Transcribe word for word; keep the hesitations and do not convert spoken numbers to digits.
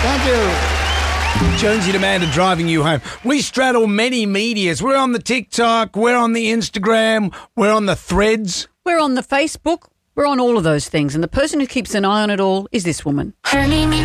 Thank you. Jonesy and Amanda driving you home. We straddle many medias. We're on the TikTok, we're on the Instagram, we're on the Threads. We're on the Facebook. We're on all of those things. And the person who keeps an eye on it all is this woman. Turning me